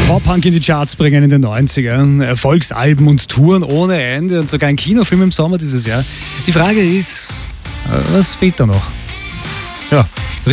Pop-Punk in die Charts bringen in den 90ern, Erfolgsalben und Touren ohne Ende und sogar ein Kinofilm im Sommer dieses Jahr. Die Frage ist, was fehlt da noch? Ja,